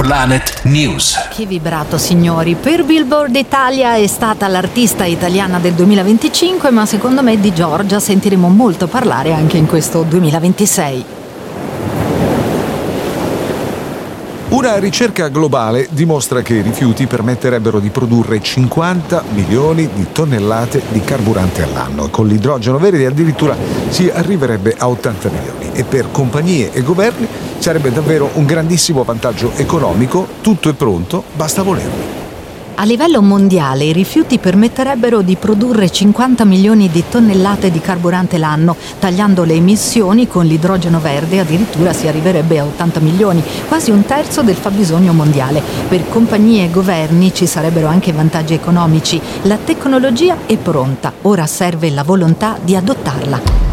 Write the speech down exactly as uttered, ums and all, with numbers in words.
Planet News. Che vibrato, signori. Per Billboard Italia è stata l'artista italiana del duemilaventicinque, ma secondo me di Giorgia sentiremo molto parlare anche in questo duemilaventisei. Una ricerca globale dimostra che i rifiuti permetterebbero di produrre cinquanta milioni di tonnellate di carburante all'anno. Con l'idrogeno verde addirittura si arriverebbe a ottanta milioni. E per compagnie e governi sarebbe davvero un grandissimo vantaggio economico. Tutto è pronto, basta volerlo. A livello mondiale i rifiuti permetterebbero di produrre cinquanta milioni di tonnellate di carburante l'anno. Tagliando le emissioni con l'idrogeno verde addirittura si arriverebbe a ottanta milioni, quasi un terzo del fabbisogno mondiale. Per compagnie e governi ci sarebbero anche vantaggi economici. La tecnologia è pronta, ora serve la volontà di adottarla.